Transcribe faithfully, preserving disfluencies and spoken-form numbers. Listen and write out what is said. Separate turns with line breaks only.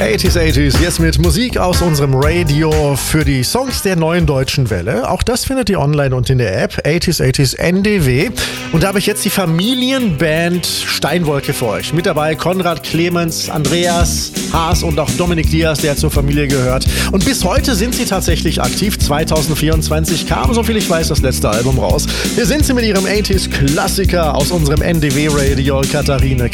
achtziger, achtziger, jetzt mit Musik aus unserem Radio für die Songs der neuen deutschen Welle. Auch das findet ihr online und in der App achtziger, achtziger N D W. Und da habe ich jetzt die Familienband Steinwolke für euch. Mit dabei Konrad, Clemens, Andreas, Haas und auch Dominik Diaz, der zur Familie gehört. Und bis heute sind sie tatsächlich aktiv. zwanzig vierundzwanzig kam, soviel ich weiß, das letzte Album raus. Hier sind sie mit ihrem achtziger Klassiker aus unserem N D W Radio, Katharine.